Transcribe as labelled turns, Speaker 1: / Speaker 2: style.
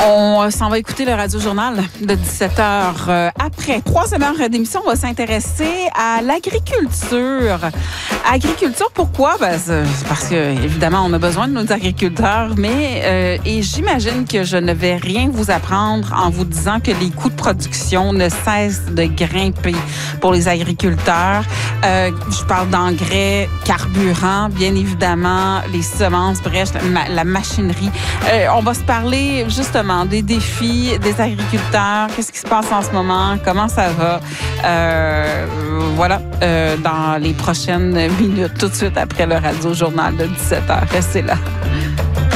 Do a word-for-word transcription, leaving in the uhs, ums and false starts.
Speaker 1: On s'en va écouter le Radio-Journal de dix-sept heures. Euh, après troisième heure d'émission, on va s'intéresser à l'agriculture. Agriculture, pourquoi? Ben, c'est parce que, évidemment, on a besoin de nos agriculteurs, mais euh, et j'imagine que je ne vais rien vous apprendre en vous disant que les coûts de production ne cessent de grimper pour les agriculteurs. Euh, je parle d'engrais, carburant, bien évidemment, les semences, bref, la, la machinerie. Euh, on va se parler, justement, des défis des agriculteurs, qu'est-ce qui se passe en ce moment, comment ça va. Euh, voilà, euh, dans les prochaines minutes, tout de suite après le Radio-Journal de dix-sept heures. Restez là.